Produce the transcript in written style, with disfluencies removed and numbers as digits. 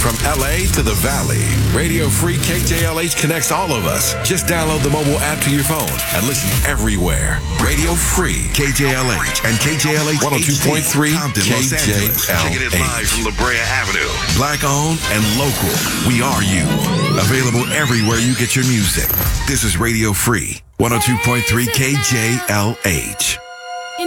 From LA to the Valley, Radio Free KJLH connects all of us. Just download the mobile app to your phone and listen everywhere. Radio Free KJLH and KJLH 102.3 Compton, Los Angeles. Checking it live from La Brea Avenue. Black owned and local. We are you. Available everywhere you get your music. This is Radio Free 102.3 KJLH.